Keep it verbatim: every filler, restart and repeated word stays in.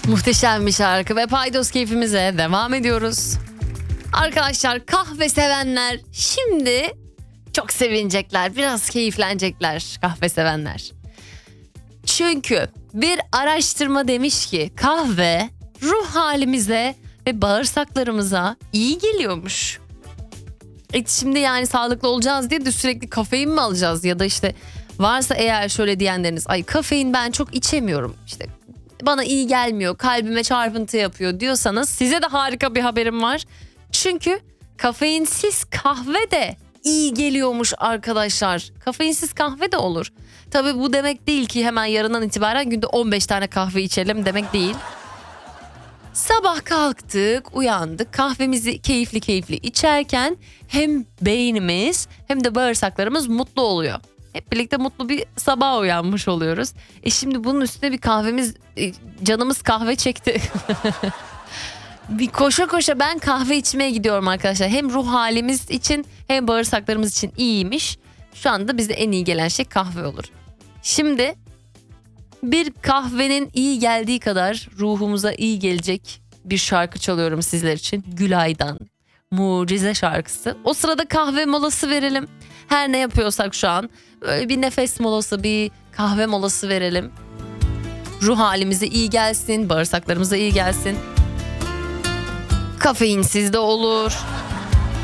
Muhteşem bir şarkı ve paydos keyfimize devam ediyoruz. Arkadaşlar, kahve sevenler şimdi çok sevinecekler, biraz keyiflenecekler kahve sevenler. Çünkü bir araştırma demiş ki kahve ruh halimize ve bağırsaklarımıza iyi geliyormuş. E şimdi yani sağlıklı olacağız diye de sürekli kafein mi alacağız, ya da işte varsa eğer şöyle diyenleriniz, ay kafein ben çok içemiyorum, işte bana iyi gelmiyor, kalbime çarpıntı yapıyor diyorsanız size de harika bir haberim var. Çünkü kafeinsiz kahve de iyi geliyormuş arkadaşlar. Kafeinsiz kahve de olur. Tabii bu demek değil ki hemen yarından itibaren günde on beş tane kahve içelim demek değil. Sabah kalktık, uyandık, kahvemizi keyifli keyifli içerken hem beynimiz hem de bağırsaklarımız mutlu oluyor. Hep birlikte mutlu bir sabah uyanmış oluyoruz. E şimdi bunun üstüne bir kahvemiz, canımız kahve çekti. Bir koşa koşa ben kahve içmeye gidiyorum arkadaşlar. Hem ruh halimiz için hem bağırsaklarımız için iyiymiş. Şu anda bize en iyi gelen şey kahve olur. Şimdi bir kahvenin iyi geldiği kadar ruhumuza iyi gelecek bir şarkı çalıyorum sizler için. Gülay'dan Mucize şarkısı. O sırada kahve molası verelim. Her ne yapıyorsak şu an böyle bir nefes molası, bir kahve molası verelim. Ruh halimize iyi gelsin, bağırsaklarımıza iyi gelsin. Kafeinsiz de olur.